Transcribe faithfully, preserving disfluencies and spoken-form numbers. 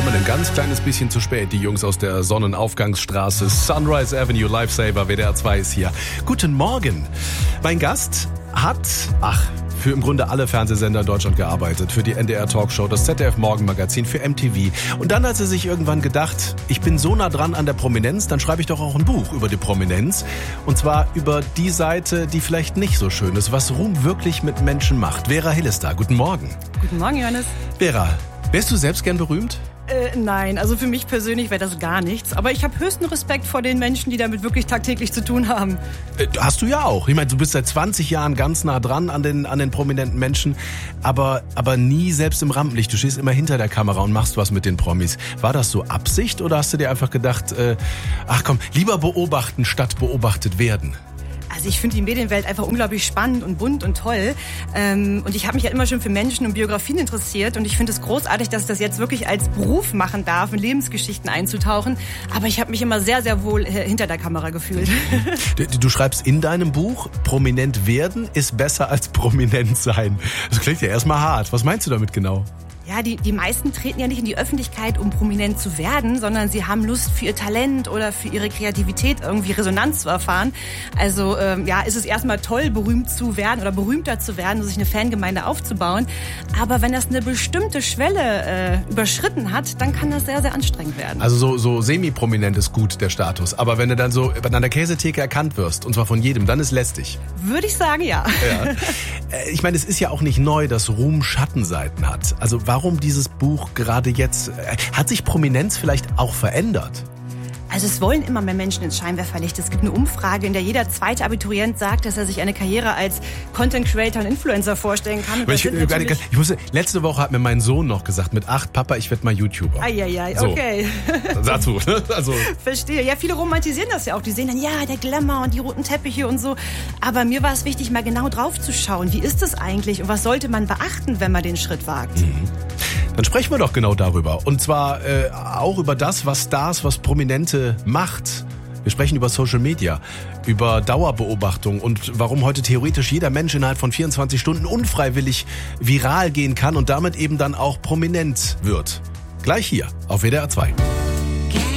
kommen ein ganz kleines bisschen zu spät, die Jungs aus der Sonnenaufgangsstraße. Sunrise Avenue, Lifesaver, W D R zwei ist hier. Guten Morgen. Mein Gast hat, ach, für im Grunde alle Fernsehsender in Deutschland gearbeitet. Für die N D R Talkshow, das Z D F Morgenmagazin, für M T V. Und dann hat sie sich irgendwann gedacht, ich bin so nah dran an der Prominenz, dann schreibe ich doch auch ein Buch über die Prominenz. Und zwar über die Seite, die vielleicht nicht so schön ist, was Ruhm wirklich mit Menschen macht. Vera Hill ist da. Guten Morgen. Guten Morgen, Johannes. Vera, wärst du selbst gern berühmt? Äh, nein, also für mich persönlich wäre das gar nichts. Aber ich habe höchsten Respekt vor den Menschen, die damit wirklich tagtäglich zu tun haben. Äh, hast du ja auch. Ich meine, du bist seit zwanzig Jahren ganz nah dran an den, an den prominenten Menschen, aber, aber nie selbst im Rampenlicht. Du stehst immer hinter der Kamera und machst was mit den Promis. War das so Absicht oder hast du dir einfach gedacht, äh, ach komm, lieber beobachten statt beobachtet werden? Also ich finde die Medienwelt einfach unglaublich spannend und bunt und toll. Ähm, und ich habe mich ja immer schon für Menschen und Biografien interessiert. Und ich finde es großartig, dass ich das jetzt wirklich als Beruf machen darf, in Lebensgeschichten einzutauchen. Aber ich habe mich immer sehr, sehr wohl hinter der Kamera gefühlt. Du, du schreibst in deinem Buch, prominent werden ist besser als prominent sein. Das klingt ja erstmal hart. Was meinst du damit genau? Ja, die, die meisten treten ja nicht in die Öffentlichkeit, um prominent zu werden, sondern sie haben Lust für ihr Talent oder für ihre Kreativität irgendwie Resonanz zu erfahren. Also ähm, ja, ist es erstmal toll, berühmt zu werden oder berühmter zu werden, sich eine Fangemeinde aufzubauen. Aber wenn das eine bestimmte Schwelle äh, überschritten hat, dann kann das sehr, sehr anstrengend werden. Also so, so semi-prominent ist gut, der Status. Aber wenn du dann so an der Käsetheke erkannt wirst, und zwar von jedem, dann ist lästig. Würde ich sagen, ja. Ja. Ich meine, es ist ja auch nicht neu, dass Ruhm Schattenseiten hat. Also warum dieses Buch gerade jetzt? Hat sich Prominenz vielleicht auch verändert? Also es wollen immer mehr Menschen ins Scheinwerferlicht. Es gibt eine Umfrage, in der jeder zweite Abiturient sagt, dass er sich eine Karriere als Content Creator und Influencer vorstellen kann. Ich, ich, ich musste, letzte Woche hat mir mein Sohn noch gesagt, mit acht, Papa, ich werde mal YouTuber. Eieiei, so. Okay. Dazu, ne? Also. Verstehe. Ja, viele romantisieren das ja auch. Die sehen dann, ja, der Glamour und die roten Teppiche und so. Aber mir war es wichtig, mal genau drauf zu schauen. Wie ist das eigentlich und was sollte man beachten, wenn man den Schritt wagt? Mhm. Dann sprechen wir doch genau darüber. Und zwar äh, auch über das, was Stars, was Prominente macht. Wir sprechen über Social Media, über Dauerbeobachtung und warum heute theoretisch jeder Mensch innerhalb von vierundzwanzig Stunden unfreiwillig viral gehen kann und damit eben dann auch prominent wird. Gleich hier auf W D R zwei.